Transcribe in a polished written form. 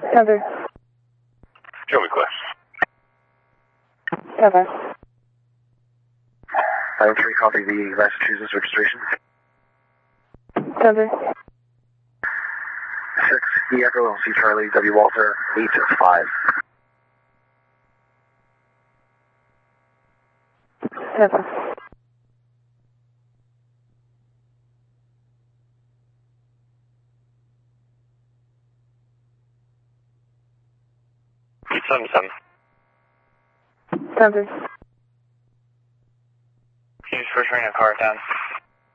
Cover. Show me Quest. Cover. 503, copy the Massachusetts registration. Cover. 6, Echo, C Charlie, W Walter, 8-5. Cover. Seven. Cover. Use first ring of car down.